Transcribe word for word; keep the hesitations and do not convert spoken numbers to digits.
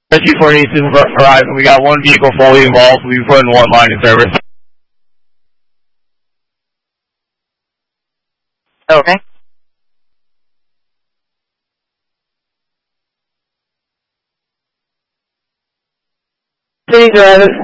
Rescue forty-eight arrived, and we got one vehicle fully involved. We put in one line in service. Okay. City drivers.